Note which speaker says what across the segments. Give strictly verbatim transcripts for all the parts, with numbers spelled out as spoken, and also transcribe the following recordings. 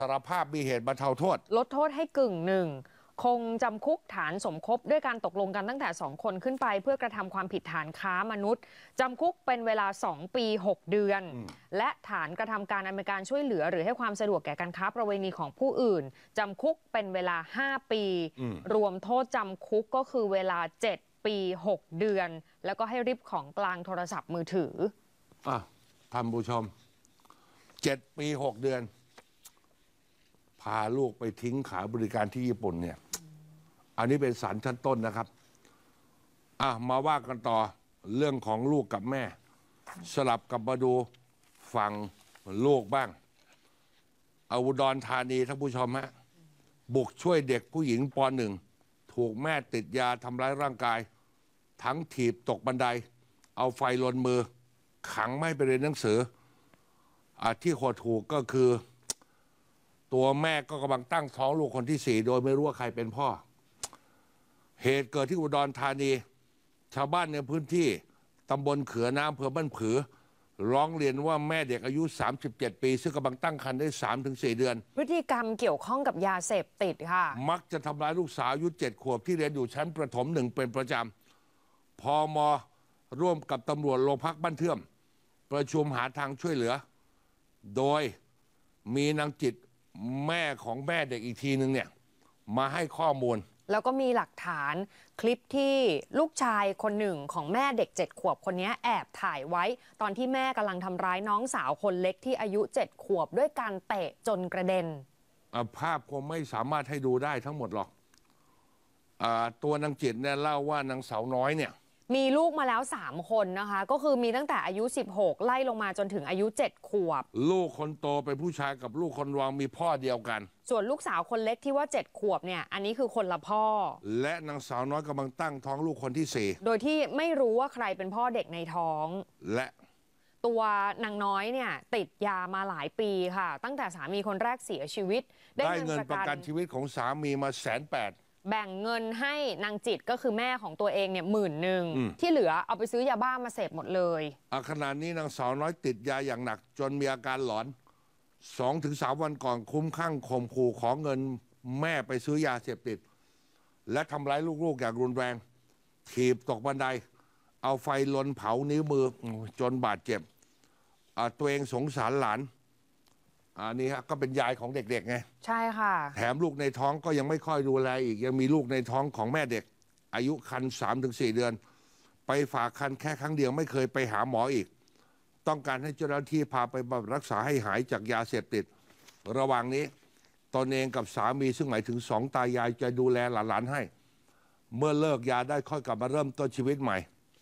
Speaker 1: สารภาพมีเหตุบรรเทาโทษ
Speaker 2: ลดโทษให้กึ่งหนึ่งคงจำคุกฐานสมคบด้วยการตกลงกันตั้งแต่สองคนขึ้นไปเพื่อกระทำความผิดฐานค้ามนุษย์จำคุกเป็นเวลาสองปีหกเดือนและฐานกระทำการอำนวยการช่วยเหลือหรือให้ความสะดวกแก่การค้าประเวณีของผู้อื่นจำคุกเป็นเวลาห้าปีรวมโทษจำคุกก็คือเวลาเจ็ดปีหกเดือนแล้วก็ให้ริบของกลางโทรศัพท์มือถือ
Speaker 1: อ่ะท่านผู้ชมเจ็ดปีหกเดือนพาลูกไปทิ้งขายบริการที่ญี่ปุ่นเนี่ยอันนี้เป็นศาลชั้นต้นนะครับอ่ะมาว่ากันต่อเรื่องของลูกกับแม่สลับกับมาดูฝั่งลูกบ้างอุดรธานีท่านผู้ชมฮะบุกช่วยเด็กผู้หญิงป.หนึ่ง ถูกแม่ติดยาทำร้ายร่างกายทั้งถีบตกบันไดเอาไฟลนมือขังไม่ไปเรียนหนังสืออ่ะที่โหดหูกก็คือตัวแม่ก็กำลังตั้งท้องลูกคนที่สี่โดยไม่รู้ว่าใครเป็นพ่อเหตุเกิดที่อุดรธานีชาวบ้านในพื้นที่ตำบลเขือน้ำอำเภอบ้านผือร้องเรียนว่าแม่เด็กอายุสามสิบเจ็ดปีซึ่งกำลังตั้งครรภ์ได้ สามถึงสี่ เดือน
Speaker 2: พฤติกรรมเกี่ยวข้องกับยาเสพติดค่ะ
Speaker 1: มักจะทำร้ายลูกสาวอายุเจ็ดขวบที่เรียนอยู่ชั้นประถมหนึ่งเป็นประจำพม.ร่วมกับตำรวจโรงพักบ้านเทื่อมประชุมหาทางช่วยเหลือโดยมีนางจิตแม่ของแม่เด็กอีกทีนึงเนี่ยมาให้ข้อมูล
Speaker 2: แล้วก็มีหลักฐานคลิปที่ลูกชายคนหนึ่งของแม่เด็กเจ็ดขวบคนนี้แอบถ่ายไว้ตอนที่แม่กำลังทำร้ายน้องสาวคนเล็กที่อายุเจ็ดขวบด้วยการเตะจนกระเด็น
Speaker 1: ภาพคงไม่สามารถให้ดูได้ทั้งหมดหรอกตัวนางจิตเนี่ยเล่าว่านางสาวน้อยเนี่ย
Speaker 2: มีลูกมาแล้วสามคนนะคะก็คือมีตั้งแต่อายุสิบหกไล่ลงมาจนถึงอายุเจ็ดขวบ
Speaker 1: ลูกคนโตเป็นผู้ชายกับลูกคนรองมีพ่อเดียวกัน
Speaker 2: ส่วนลูกสาวคนเล็กที่ว่าเจ็ดขวบเนี่ยอันนี้คือคนละพ่อ
Speaker 1: และนางสาวน้อยกำลังตั้งท้องลูกคนที่สี่
Speaker 2: โดยที่ไม่รู้ว่าใครเป็นพ่อเด็กในท้อง
Speaker 1: และ
Speaker 2: ตัวนางน้อยเนี่ยติดยามาหลายปีค่ะตั้งแต่สามีคนแรกเสียชีวิต
Speaker 1: ได้เงินประกันชีวิตของสามีมาแสนแปด
Speaker 2: แบ่งเงินให้นางจิตก็คือแม่ของตัวเองเนี่ยหมื่นหนึ่งที่เหลือเอาไปซื้อยาบ้ามาเสพหมดเลย
Speaker 1: ขณะนี้นางสาวน้อยติดยาอย่างหนักจนมีอาการหลอน สองถึงสาม วันก่อนคุ้มข้างข่มขู่ขอเงินแม่ไปซื้อยาเสพติดและทำร้ายลูกๆอย่างรุนแรงถีบตกบันไดเอาไฟลนเผานิ้วมือจนบาดเจ็บตัวเองสงสารหลานอันนี้ก็เป็นยายของเด็กๆไง
Speaker 2: ใช่ค่ะ
Speaker 1: แถมลูกในท้องก็ยังไม่ค่อยดูแลอีกยังมีลูกในท้องของแม่เด็กอายุครรภ์ สามถึงสี่ เดือนไปฝากครรภ์แค่ครั้งเดียวไม่เคยไปหาหมออีกต้องการให้เจ้าหน้าที่พาไปบำบัดรักษาให้หายจากยาเสพติดระหว่างนี้ตนเองกับสามีซึ่งหมายถึงสองตายายจะดูแลหลานๆให้เมื่อเลิกยาได้ค่อยกลับมาเริ่มต้นชีวิตใหม่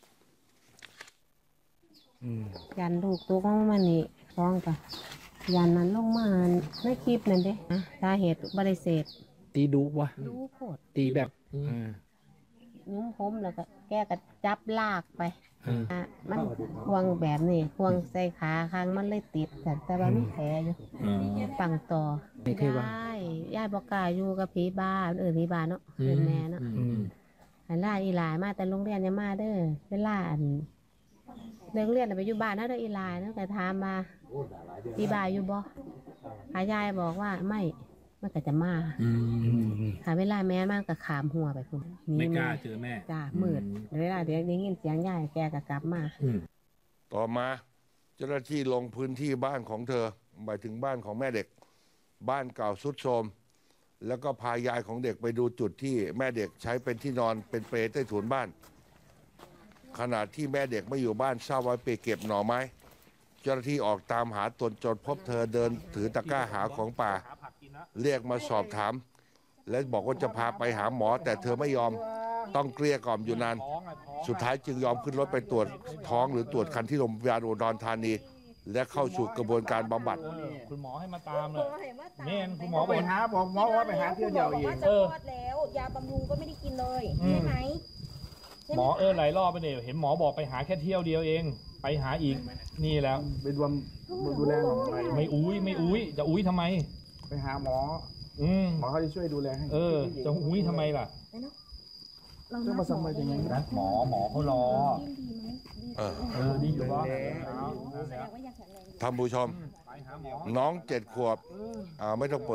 Speaker 3: ยันลูกตัวก็มันนี่ฟ้องปะยันนั้นลงมาในคลิปนั่นเด้สาเหตุบริเสธ
Speaker 4: ตีดุวะ
Speaker 3: ดูโคตร
Speaker 4: ตีแบบ
Speaker 3: ยุ้มผมแล้วก็แกก็จับลากไปมันควงแบบนี้ควงใส่ขาข้างมันเลยติดแต่แต่ว่ามีแผลอยู่ปังต่อยายยายบอกกาอยู่กับผีบ้าเออผีบ้าเนาะเป็นแม่เนาะอันล่าอีหลายมาแต่โรงเรียนยังมาเด้อเวลาอันเรื่องเรียนไปอยู่บ้านนะเด้ออีหลายเนาะแต่ถามมาผีบ้าอยู่บ่หายายบอกว่าไม่มันก็จะมาหาเวลาแม่มากกับขามหัวไปคุณ
Speaker 4: ไม่กล้าเจอแม่
Speaker 3: จ้ามืดเวลาเดี๋ยวได้ยินเสียงยายแกก็กลับมา
Speaker 1: ต่อมาเจ้าหน้าที่ลงพื้นที่บ้านของเธอหมายถึงบ้านของแม่เด็กบ้านเก่าทรุดโทรมแล้วก็พายายของเด็กไปดูจุดที่แม่เด็กใช้เป็นที่นอนเป็นเปรย์ใต้ถุนบ้านขณะที่แม่เด็กไม่อยู่บ้านทราบว่าไปเก็บหน่อไม้เจ้าหน้าที่ออกตามหาตนจนพบเธอเดินถือตะกร้าหาของป่าเรียกมาสอบถามและบอกว่าจะพาไปหาหมอแต่เธอไม่ยอมต้องเกลี้ยกล่อมอยู่นานสุดท้ายจึงยอมขึ้นรถไปตรวจท้องหรือตรวจคันที่โรงพยาบาลอุดรธานีและเข้าสู่กระบวนการบำบัด
Speaker 4: คุณหมอให้มาตามเลยเนี่ยคุณหมอไปหา
Speaker 5: บอกหมอว่าไปหาเที่ยวเดียวอีก
Speaker 6: เออแล้วยาบำรุงก็ไม่ได้กินเลยใช่ไหม
Speaker 4: หมอเออหลายรอบไปเนี่ยเห็นหมอบอกไปหาแค่เที่ยวเดียวเองไปหาอีกนี่แล้ว
Speaker 5: ไปรวมดูแลหน่อย
Speaker 4: ไม่อุ้ยไม่อุ้ยจะอุ้ยทำไม
Speaker 5: ไปหาหมอ
Speaker 4: อืม
Speaker 5: หมอเขาจะช่วยดูแลให้
Speaker 4: เออจะอุ้ยทำไมล่ะ
Speaker 5: ต้องมาสมัยยังไง
Speaker 4: นะหมอหมอเขารอเออเออดีอยู่วะ
Speaker 1: ท่านผู้ชมน้องเจ็ดขวบอ่าไม่ต้องเปิด